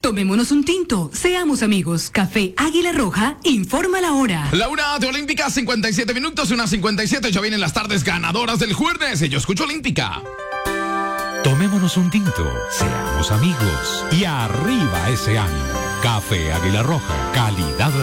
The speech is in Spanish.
Tomémonos un tinto, seamos amigos. Café Águila Roja, informa la hora. La una de Olímpica, 57 minutos, una 57. Ya vienen las tardes ganadoras del jueves. Yo escucho Olímpica. Tomémonos un tinto, seamos amigos y arriba ese ánimo. Café Águila Roja, calidad